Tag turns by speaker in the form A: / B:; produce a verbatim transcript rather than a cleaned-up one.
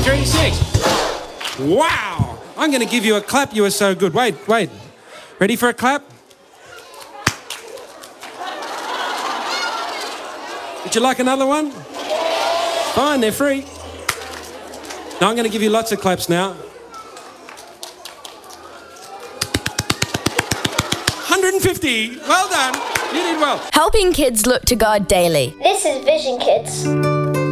A: three, six. Wow. I'm going to give you a clap. You were so good. Wait, wait. Ready for a clap? Would you like another one? Fine, they're free. Now I'm going to give you lots of claps now. one hundred fifty. Well done. You did well.
B: Helping kids look to God daily.
C: This is Vision Kids.